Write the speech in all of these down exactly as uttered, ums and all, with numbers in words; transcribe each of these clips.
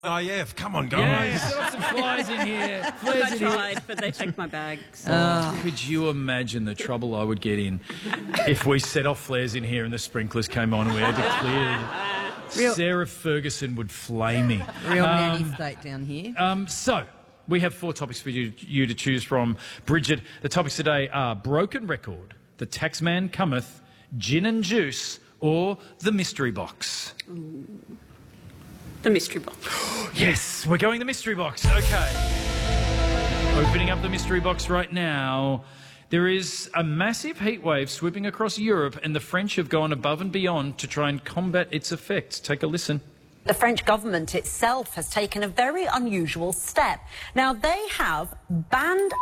I F, come on, guys. Yeah, set off some flies in here. Flares I in here. tried, but they take my bag. So. Oh, could you imagine the trouble I would get in if we set off flares in here and the sprinklers came on and we had to clear? Real- Sarah Ferguson would flame me. Real Um, nanny state down here. Um, so, we have four topics for you, you to choose from. Bridget, the topics today are Broken Record, The Taxman Cometh, Gin and Juice, or The Mystery Box. Ooh. The mystery box. Yes, we're going the mystery box. Okay. Opening up the mystery box right now. There is a massive heatwave sweeping across Europe, and the French have gone above and beyond to try and combat its effects. Take a listen. The French government itself has taken a very unusual step. Now, they have banned...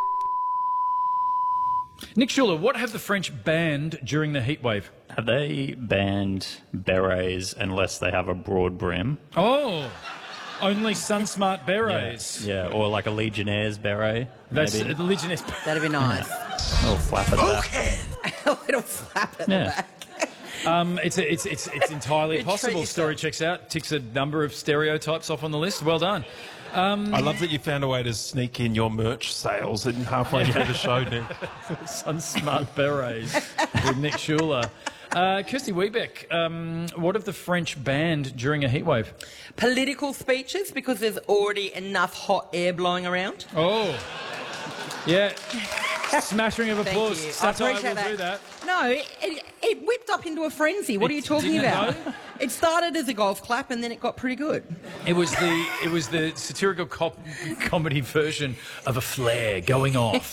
Nick Schuler, what have the French banned during the heatwave? Have they banned berets unless they have a broad brim? Oh, only sun-smart berets. Yeah, yeah, or like a Legionnaire's beret. That's maybe. the Legionnaires. That'd be nice. A little flap at that. A little flap at Yeah. the back. Um, it's, it's, it's, it's entirely Treat possible. yourself. Story checks out. Ticks a number of stereotypes off on the list. Well done. Um, I love that you found a way to sneak in your merch sales and halfway through the show now. Sun-smart berets with Nick Schuler. Uh, Kirsty Wiebeck, um, what have the French banned during a heatwave? Political speeches, because there's already enough hot air blowing around. Oh, yeah. Smattering of Thank applause. you. I Satire will appreciate do that. No, it, it, it whipped up into a frenzy. What It are you talking didn't about? know? It started as a golf clap and then it got pretty good. It was the it was the satirical cop, comedy version of a flare going off.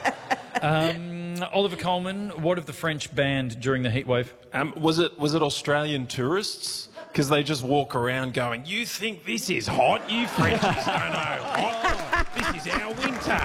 um, Oliver Coleman, what have the French banned during the heatwave? Um, was it was it Australian tourists? Because they just walk around going, "You think this is hot? You Frenchies don't know hot. This is our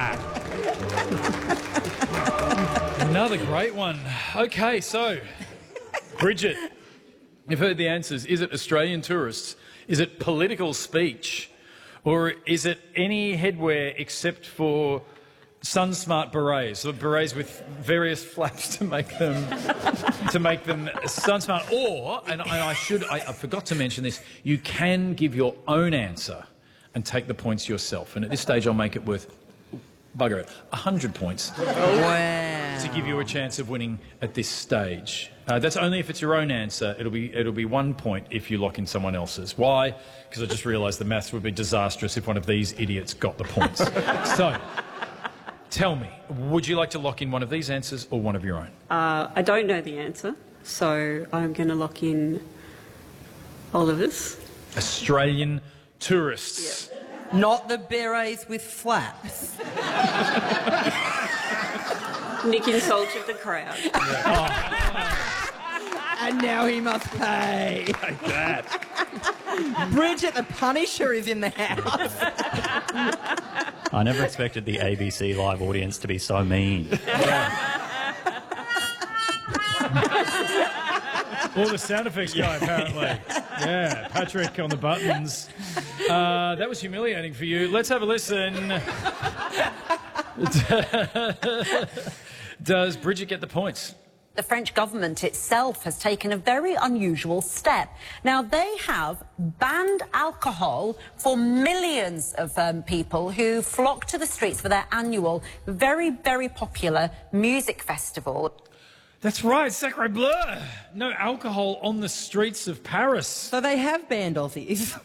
winter." Another great one. Okay, so Bridget, you've heard the answers. Is it Australian tourists? Is it political speech? Or is it any headwear except for sun-smart berets? So berets with various flaps to make them to make them sun-smart. Or, and I, I should, I, I forgot to mention this, you can give your own answer and take the points yourself. And at this stage, I'll make it worth, bugger it, one hundred points. Wow. To give you a chance of winning at this stage. Uh, that's only if it's your own answer. It'll be it'll be one point if you lock in someone else's. Why? Because I just realised the maths would be disastrous if one of these idiots got the points. So, tell me, would you like to lock in one of these answers or one of your own? Uh, I don't know the answer, so I'm going to lock in Oliver's. Australian tourists. Yep. Not the berets with flaps. Nick insulted the crowd. And now he must pay. Take that. Bridget the Punisher is in the house. I never expected the A B C Live audience to be so mean. Or the sound effects guy, apparently. Yeah, Patrick on the buttons. Uh, that was humiliating for you. Let's have a listen. Does Bridget get the points? The French government itself has taken a very unusual step. Now, they have banned alcohol for millions of um, people who flock to the streets for their annual, very, very popular music festival. That's right, Sacre Bleu. No alcohol on the streets of Paris. So they have banned Aussies.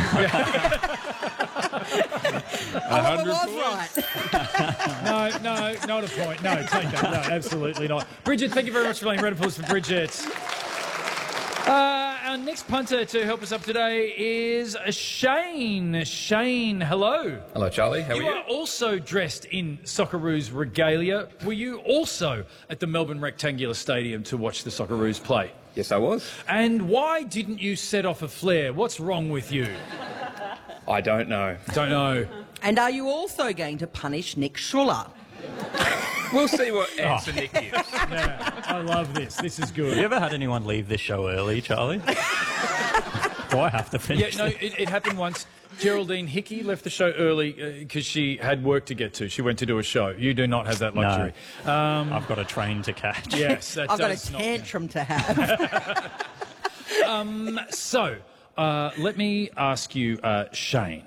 hundred was right. No, no, not a point. No, take that. No, absolutely not. Bridget, thank you very much for playing Red Applause for Bridget. Uh, our next punter to help us up today is Shane. Shane, hello. Hello, Charlie. How You are you? are also dressed in Socceroos regalia. Were you also at the Melbourne Rectangular Stadium to watch the Socceroos play? Yes, I was. And why didn't you set off a flare? What's wrong with you? I don't know. Don't know. And are you also going to punish Nick Schuller? We'll see what answer Nick gives. Yeah, I love this. This is good. Have you ever had anyone leave this show early, Charlie? Do I have to Yeah, finish no, this? it, it happened once. Geraldine Hickey left the show early because she had work to get to. She went to do a show. You do not have that luxury. Um, I've got a train to catch. yes, that I've got does a not tantrum to have. count. So, uh, let me ask you, uh, Shane.